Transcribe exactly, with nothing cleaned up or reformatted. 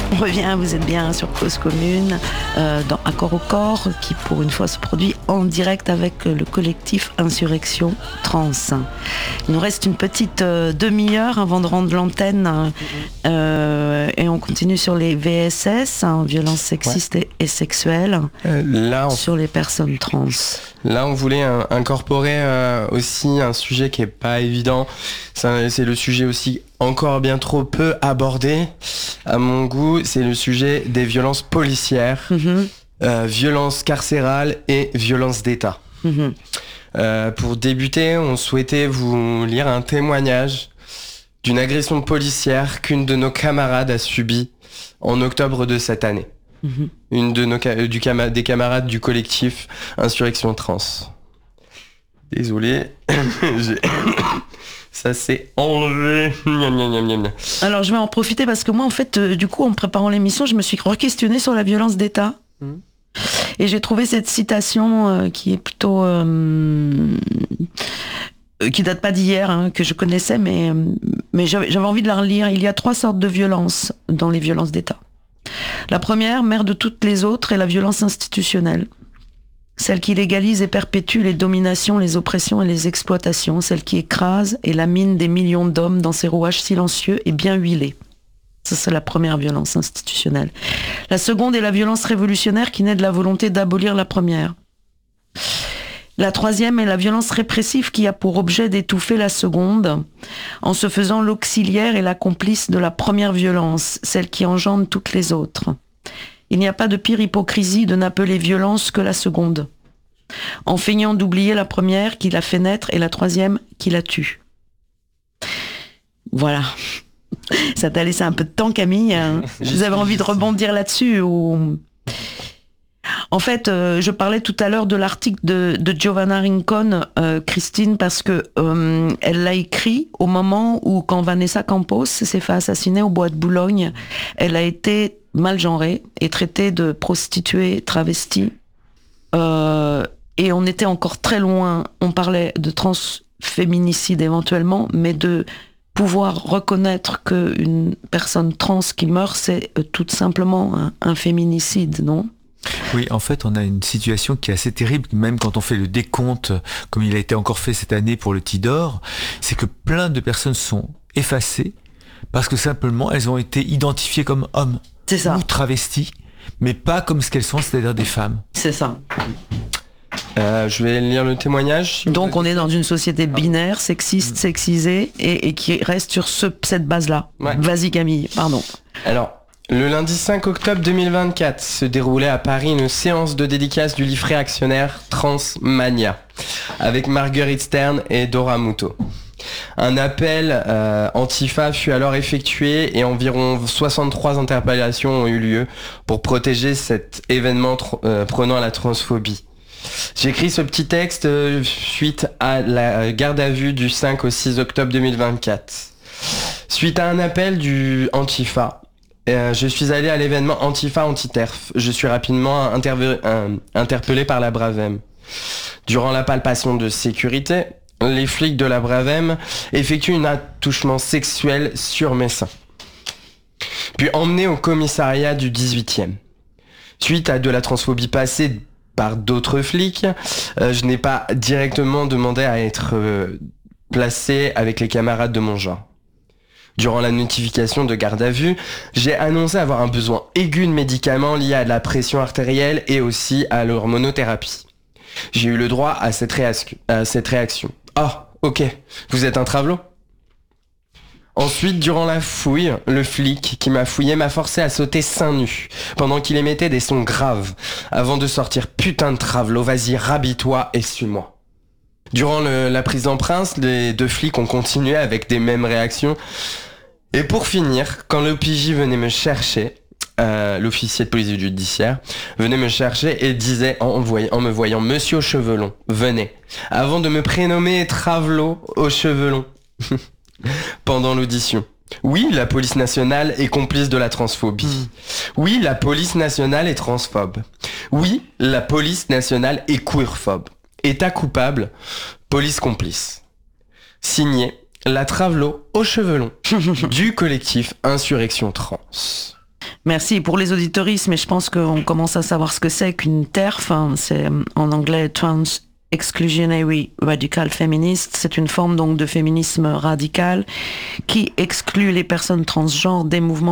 On revient, vous êtes bien sur Cause Commune, euh, dans Accord au corps, qui pour une fois se produit en direct avec le collectif Insurrection Trans. Il nous reste une petite euh, demi-heure avant de rendre l'antenne, euh, et on continue sur les V S S, hein, violences sexistes ouais. et, et sexuelles, euh, là, on... sur les personnes trans. Là, on voulait euh, incorporer euh, aussi un sujet qui est pas évident. C'est, c'est le sujet aussi encore bien trop peu abordé, à mon goût. C'est le sujet des violences policières, mmh. euh, violences carcérales et violences d'État. Mmh. Euh, pour débuter, on souhaitait vous lire un témoignage d'une agression policière qu'une de nos camarades a subie en octobre de cette année. Mmh. Une de nos du cam- des camarades du collectif Insurrection Trans. Désolé, j'ai... ça s'est enlevé. Alors je vais en profiter parce que moi en fait, euh, du coup en préparant l'émission, je me suis re-questionnée sur la violence d'État. Mmh. Et j'ai trouvé cette citation euh, qui est plutôt... Euh, euh, qui date pas d'hier, hein, que je connaissais, mais, euh, mais j'avais, j'avais envie de la relire. Il y a trois sortes de violences dans les violences d'État. La première, mère de toutes les autres, est la violence institutionnelle. Celle qui légalise et perpétue les dominations, les oppressions et les exploitations. Celle qui écrase et lamine des millions d'hommes dans ses rouages silencieux et bien huilés. Ça, c'est la première violence institutionnelle. La seconde est la violence révolutionnaire qui naît de la volonté d'abolir la première. La troisième est la violence répressive qui a pour objet d'étouffer la seconde en se faisant l'auxiliaire et la complice de la première violence, celle qui engendre toutes les autres. Il n'y a pas de pire hypocrisie de n'appeler violence que la seconde, en feignant d'oublier la première qui la fait naître et la troisième qui la tue. Voilà. Ça t'a laissé un peu de temps, Camille. Vous avez envie de rebondir là-dessus ou... En fait, euh, je parlais tout à l'heure de l'article de, de Giovanna Rincon, euh, Christine, parce que euh, elle l'a écrit au moment où, quand Vanessa Campos s'est fait assassiner au bois de Boulogne, elle a été mal genrée et traitée de prostituée travestie. Euh, et on était encore très loin, on parlait de transféminicide éventuellement, mais de pouvoir reconnaître qu'une personne trans qui meurt, c'est tout simplement un, un féminicide, non ? Oui, en fait, on a une situation qui est assez terrible, même quand on fait le décompte, comme il a été encore fait cette année pour le Tidor, c'est que plein de personnes sont effacées parce que simplement elles ont été identifiées comme hommes c'est ça. Ou travesties, mais pas comme ce qu'elles sont, c'est-à-dire des femmes. C'est ça. Euh, je vais lire le témoignage. Donc on est dans une société binaire, sexiste, sexisée, et, et qui reste sur ce, cette base-là. Ouais. Vas-y Camille, pardon. Alors, le lundi cinq octobre deux mille vingt-quatre se déroulait à Paris une séance de dédicace du livre réactionnaire Transmania avec Marguerite Stern et Dora Muto. Un appel euh, Antifa fut alors effectué et environ soixante-trois interpellations ont eu lieu pour protéger cet événement tr- euh, prônant la transphobie. J'écris ce petit texte euh, suite à la garde à vue du cinq au six octobre deux mille vingt-quatre. Suite à un appel du Antifa, Euh, je suis allé à l'événement Antifa Antiterf. Je suis rapidement interve- euh, interpellé par la Bravem. Durant la palpation de sécurité, les flics de la Bravem effectuent un attouchement sexuel sur mes seins. Puis emmené au commissariat du dix-huitième. Suite à de la transphobie passée par d'autres flics, euh, je n'ai pas directement demandé à être euh, placé avec les camarades de mon genre. Durant la notification de garde à vue, j'ai annoncé avoir un besoin aigu de médicaments liés à la pression artérielle et aussi à l'hormonothérapie. J'ai eu le droit à cette, réac- à cette réaction. Ah, ok, vous êtes un travelot ? Ensuite, durant la fouille, le flic qui m'a fouillé m'a forcé à sauter seins nus pendant qu'il émettait des sons graves avant de sortir « Putain de travelot, vas-y, rhabille-toi et suis-moi ». Durant le, la prise d'empreinte, les deux flics ont continué avec des mêmes réactions. Et pour finir, quand l'O P J venait me chercher, euh, l'officier de police judiciaire venait me chercher et disait en, voy- en me voyant « Monsieur aux cheveux longs, venez », avant de me prénommer Travelot aux cheveux longs pendant l'audition. Oui, la police nationale est complice de la transphobie. Oui, la police nationale est transphobe. Oui, la police nationale est queerphobe. État coupable, police complice. Signé la Travelot aux cheveux longs du collectif Insurrection Trans. Merci pour les auditoristes, mais je pense qu'on commence à savoir ce que c'est qu'une TERF. Hein, c'est en anglais Trans Exclusionary Radical Feminist. C'est une forme donc de féminisme radical qui exclut les personnes transgenres des mouvements